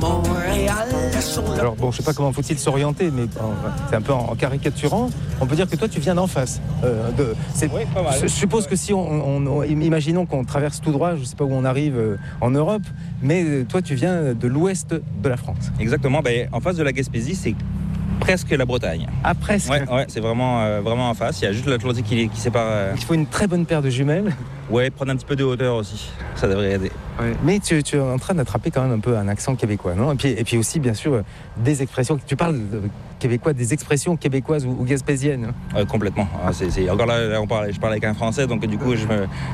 Montréal sur le... Alors bon, je sais pas comment faut-il s'orienter, mais c'est un peu en caricaturant. On peut dire que toi, tu viens d'en face. Oui, pas mal. Je suppose que si imaginons qu'on traverse tout droit, je sais pas où on arrive en Europe, mais toi, tu viens de l'ouest de la France. Exactement. En face de la Gaspésie, c'est presque la Bretagne. Ah, presque. Ouais, c'est vraiment en face. Il y a juste l'Atlantique qui sépare. Il faut une très bonne paire de jumelles. Ouais, prendre un petit peu de hauteur aussi. Ça devrait aider. Ouais. Mais tu es en train d'attraper quand même un peu un accent québécois, non ? Et puis aussi, bien sûr, des expressions. Tu parles québécois, des expressions québécoises ou gaspésiennes. Complètement. Encore là, je parle avec un Français, donc du coup, je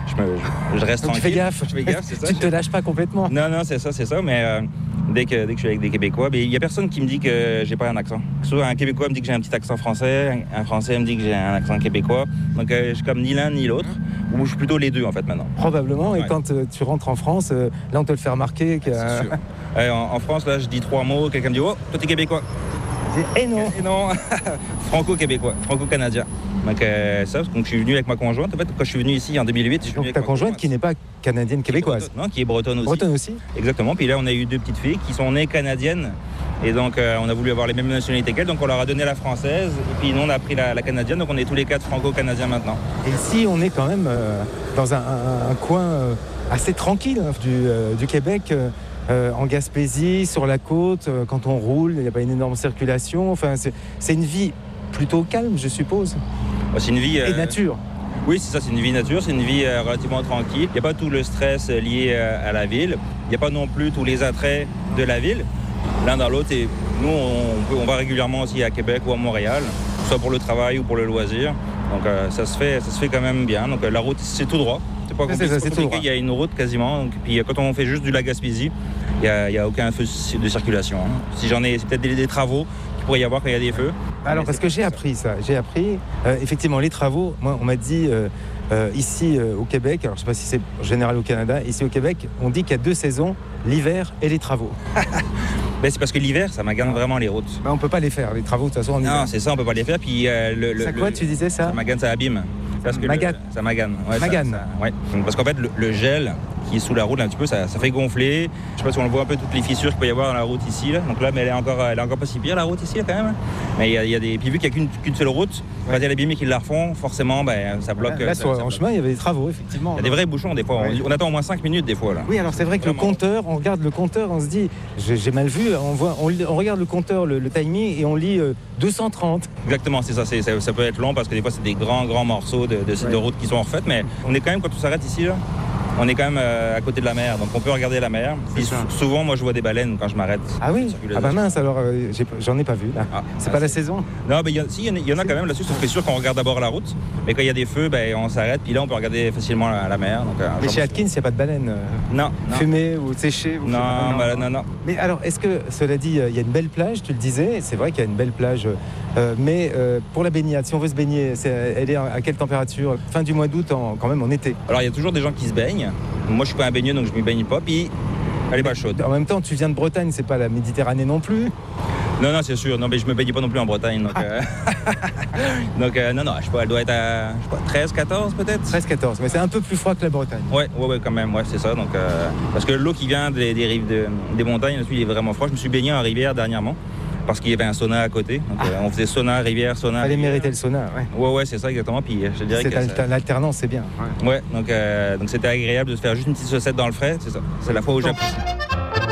reste tranquille. Tu fais gaffe. Je fais gaffe, c'est ça. Tu ne te lâches pas complètement. Non, c'est ça. Mais dès que je suis avec des Québécois, il n'y a personne qui me dit que j'ai pas un accent. Soit un Québécois me dit que j'ai un petit accent français, un Français me dit que j'ai un accent québécois. Donc je suis comme ni l'un ni l'autre, ou je suis plutôt les deux en fait maintenant. Probablement. Et ouais. quand tu rentres en France, là on te le fait remarquer. C'est sûr. En France, là, je dis 3 mots, quelqu'un me dit « Oh, toi t'es Québécois ». Et non. Franco-québécois, franco-canadien. Donc je suis venu avec ma conjointe. En fait, quand je suis venu ici en 2008, je suis venu avec ta ma conjointe qui n'est pas canadienne québécoise. Non, qui est bretonne aussi. Bretonne aussi. Exactement. Puis là, on a eu 2 petites filles qui sont nées canadiennes. Et donc, on a voulu avoir les mêmes nationalités qu'elles. Donc, on leur a donné la française. Et puis, nous, on a pris la canadienne. Donc, on est tous les 4 franco-canadiens maintenant. Et ici, on est quand même dans un coin assez tranquille du Québec. En Gaspésie, sur la côte, quand on roule, il n'y a pas une énorme circulation. Enfin, c'est une vie plutôt calme, je suppose. C'est une vie... Et nature. Oui, c'est ça, c'est une vie nature, c'est une vie relativement tranquille. Il n'y a pas tout le stress lié à la ville. Il n'y a pas non plus tous les attraits de la ville. L'un dans l'autre, et nous, on va régulièrement aussi à Québec ou à Montréal, soit pour le travail ou pour le loisir. Donc ça se fait quand même bien. Donc la route, c'est tout droit. C'est pas compliqué, c'est tout droit. Il y a une route quasiment. Donc, puis quand on fait juste du lac Gaspésie, il n'y a aucun feu de circulation. Si c'est peut-être des travaux qu'il pourrait y avoir quand il y a des feux. Alors parce que j'ai appris ça. Effectivement les travaux. Moi, on m'a dit ici au Québec. Alors je ne sais pas si c'est en général au Canada. Ici au Québec, on dit qu'il y a 2 saisons, l'hiver et les travaux. C'est parce que l'hiver, ça magane vraiment les routes. On ne peut pas les faire, les travaux, de toute façon, en hiver. Non, c'est ça, on ne peut pas les faire. Puis, tu disais ça ? Ça magane, ça abîme. Parce que ça magane. Ouais, magane. Ouais. Parce qu'en fait, le gel qui est sous la route, là, un petit peu, ça fait gonfler. Je sais pas si on voit un peu toutes les fissures qu'il peut y avoir dans la route ici. Là. Donc là, mais elle est encore pas si pire, la route ici, là, quand même. Mais il y a des... Puis vu qu'il n'y a qu'une seule route, quand il y a les BMI qui la refont, forcément, ça bloque. Là, en chemin, il y avait des travaux, effectivement. Il y a des vrais bouchons, des fois. Ouais. On attend au moins 5 minutes, des fois. Là. Oui, alors c'est vrai que vraiment. Le compteur, on regarde le compteur, on se dit, j'ai mal vu, on regarde le compteur, le timing, et on lit 230. Exactement, c'est ça. Ça peut être long parce que des fois, c'est des grands morceaux de route qui sont refaites. Mais on est quand même, quand on s'arrête ici, là, on est quand même à côté de la mer, donc on peut regarder la mer. Puis souvent, moi, je vois des baleines quand je m'arrête. Ah oui ? Ah bah mince, alors j'en ai pas vu, là. C'est pas la saison ? Non, mais il y en a quand même là-dessus, c'est sûr qu'on regarde d'abord la route. Mais quand il y a des feux, on s'arrête, puis là, on peut regarder facilement la mer. Donc, mais chez Atkins, il n'y a pas de baleines non. Fumées ou séchées Non. Mais alors, est-ce que, cela dit, il y a une belle plage, tu le disais, c'est vrai qu'il y a une belle plage, mais pour la baignade, si on veut se baigner, elle est à quelle température ? Fin du mois d'août, quand même en été ? Alors, il y a toujours des gens qui se baignent. Moi, je suis pas un baigneux, donc je ne m'y baigne pas. Puis, elle est pas chaude. En même temps, tu viens de Bretagne, c'est pas la Méditerranée non plus. Non, c'est sûr. Non, mais je me baigne pas non plus en Bretagne. Donc, non, je sais pas, elle doit être à 13, 14 peut-être. 13, 14, mais c'est un peu plus froid que la Bretagne. Ouais, quand même, c'est ça. Donc, parce que l'eau qui vient des rives des montagnes, là-dessus, il est vraiment froid. Je me suis baigné en rivière dernièrement. Parce qu'il y avait un sauna à côté. Donc, on faisait sauna, rivière, sauna. Fallait mériter le sauna, ouais. Ouais, c'est ça exactement. Puis je dirais que l'alternance, c'est bien. Ouais, donc c'était agréable de se faire juste une petite saucette dans le frais, c'est ça. C'est la fois où j'apprécie.